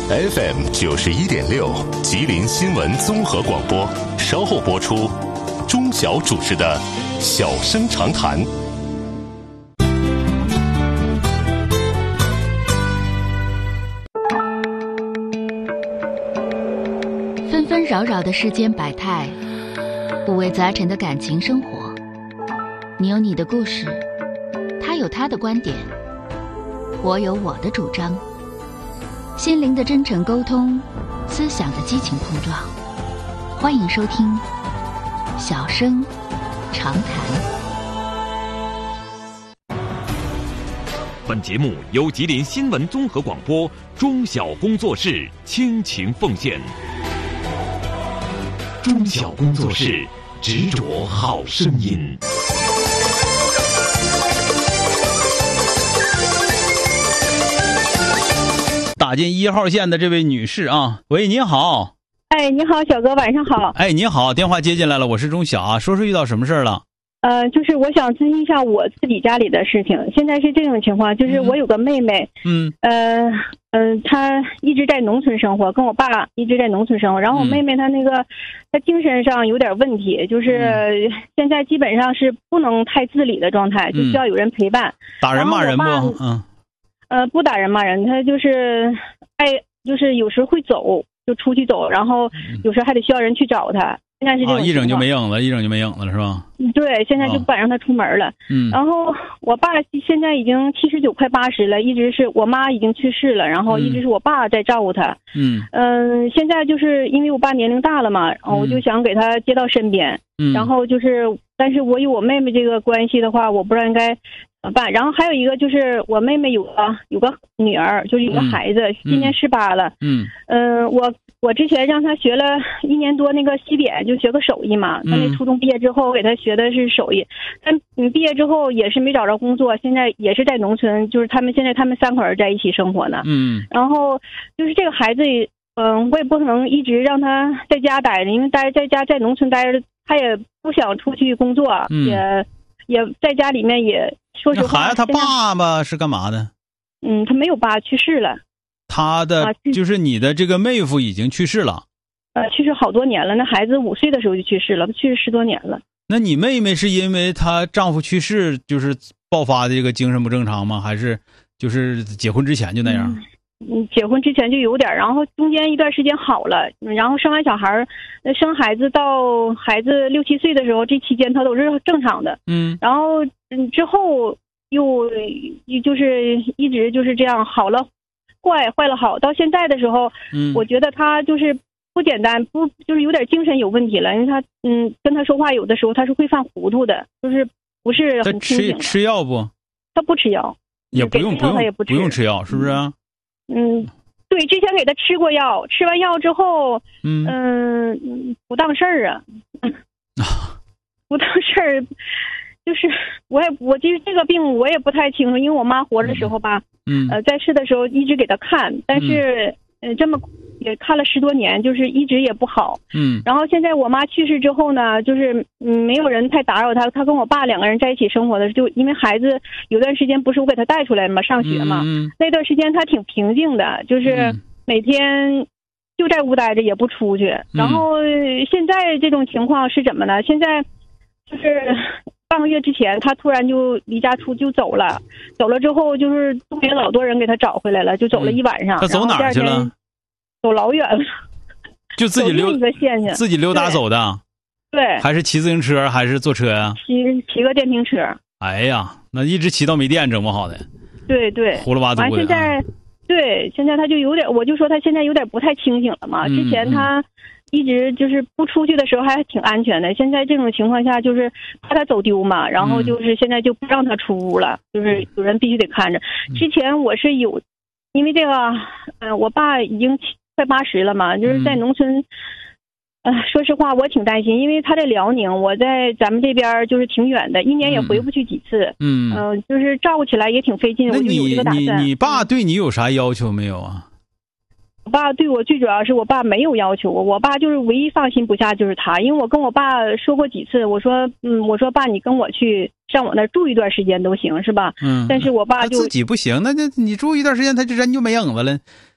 FM 91.6，吉林新闻综合广播，稍后播出。钟晓主持的《小生长谈》。 纷纷扰扰的世间百态，五味杂陈的感情生活。你有你的故事，他有他的观点，我有我的主张。心灵的真诚沟通，思想的激情碰撞。欢迎收听《小生长谈》。 本节目由吉林新闻综合广播钟晓工作室倾情奉献。钟晓工作室，执着好声音。 打进1号线的这位女士啊，喂，你好。 哎，你好，小哥，晚上好。 哎，你好，电话接进来了，我是钟晓啊，说遇到什么事儿了？ 就是我想咨询一下我自己家里的事情。现在是这种情况，就是我有个妹妹，她一直在农村生活，跟我爸一直在农村生活。然后我妹妹她她精神上有点问题，就是现在基本上是不能太自理的状态，就需要有人陪伴。 打人骂人不？ 不打人骂人，她就是就是有时候会走，就出去走，然后有时候还得需要人去找她。现在是这种情况， 一整就没影了，一整就没影了，是吧？ 对，现在就不敢让他出门了。然后我爸现在已经79快80了，一直是我妈已经去世了，然后一直是我爸在照顾他。现在就是因为我爸年龄大了嘛，我就想给他接到身边。然后就是，但是我有我妹妹这个关系的话，我不知道应该怎么办。然后还有一个就是我妹妹有个女儿，就是有个孩子，今年18了。我之前让他学了1年多那个西点，就学个手艺嘛。他那初中毕业之后，给他学的是手艺。但毕业之后也是没找着工作，现在也是在农村，就是他们3口人在一起生活呢。然后就是这个孩子，我也不可能一直让他在家待着，因为在家在农村待着，他也不想出去工作，也在家里面也说实话。 孩子他爸爸是干嘛的？ 他没有爸，去世了。 他的就是你的这个妹夫已经去世了， 去世好多年了。那孩子5岁的时候就去世了，去世10多年了。 那你妹妹是因为她丈夫去世就是爆发的这个精神不正常吗？还是就是结婚之前就那样？ 结婚之前就有点，然后中间一段时间好了，然后生完小孩，生孩子到孩子6、7岁的时候，这期间她都是正常的。然后之后又就是一直就是这样，好了坏了好，到现在的时候，我觉得他就是不简单，就是有点精神有问题了，因为他跟他说话有的时候他是会犯糊涂的，就是不是很清醒的。 他吃药不？ 他不吃药， 也不用吃药，是不是？ 对，之前给他吃过药，吃完药之后，不当事儿啊，不当事儿。就是我其实这个病我也不太清楚，因为我妈活着的时候吧，在世的时候一直给她看，但是这么也看了10多年，就是一直也不好。然后现在我妈去世之后呢，就是没有人太打扰她，她跟我爸2个人在一起生活的，就因为孩子有段时间不是我给她带出来嘛，上学嘛，那段时间她挺平静的，就是每天就在屋待着也不出去。然后现在这种情况是怎么呢？现在就是半个月之前，他突然就离家就走了。走了之后，就是东北老多人给他找回来了，就走了一晚上。 他走哪儿去了？ 走老远了， 就自己一个县去， 自己溜达走的。对，还是骑自行车，还是坐车呀？ 骑个电瓶车。 哎呀，那一直骑到没电，整不好的。 对，胡了吧唧的。 现在他就有点，我就说他现在有点不太清醒了嘛。之前他一直就是不出去的时候还挺安全的，现在这种情况下就是怕他走丢嘛，然后就是现在就不让他出屋了，就是有人必须得看着。之前我是有，因为这个，我爸已经快80了嘛，就是在农村，说实话我挺担心，因为他在辽宁，我在咱们这边就是挺远的，1年也回不去几次，就是照顾起来也挺费劲。 那我就有这个打算。 你爸对你有啥要求没有啊？ 我爸对我最主要是我爸没有要求我爸就是唯一放心不下就是他，因为我跟我爸说过几次，我说爸你跟我去上我那儿住一段时间都行是吧？但是我爸就他自己不行，那你住一段时间他这人就没影子了。